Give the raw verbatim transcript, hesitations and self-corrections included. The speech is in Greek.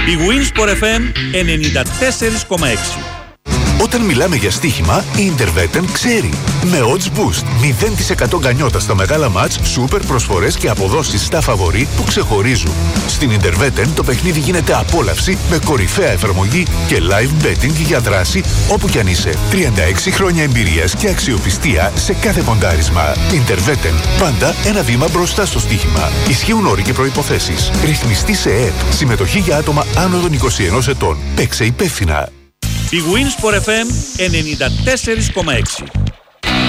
Η Winsport εφ εμ ενενήντα τέσσερα κόμμα έξι. Όταν μιλάμε για στοίχημα, η Interveten ξέρει. Με odds boost, μηδέν τοις εκατό γκανιότα στα μεγάλα μάτς, σούπερ προσφορές και αποδόσεις στα φαβορί που ξεχωρίζουν. Στην Interveten το παιχνίδι γίνεται απόλαυση με κορυφαία εφαρμογή και live betting για δράση όπου κι αν είσαι. τριάντα έξι χρόνια εμπειρίας και αξιοπιστία σε κάθε ποντάρισμα. Interveten, πάντα ένα βήμα μπροστά στο στοίχημα. Ισχύουν όροι και προϋποθέσεις. Ρυθμιστή σε ΕΕΠ. Συμμετοχή για άτομα άνω των είκοσι ενός ετών. Παίξε υπεύθυνα. Η Winsport εφ εμ ενενήντα τέσσερα κόμμα έξι.